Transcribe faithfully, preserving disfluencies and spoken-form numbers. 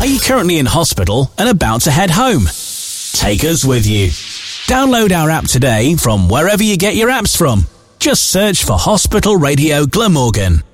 Are you currently in hospital and about to head home? Take us with you. Download our app today from wherever you get your apps from. Just search for Hospital Radio Glamorgan.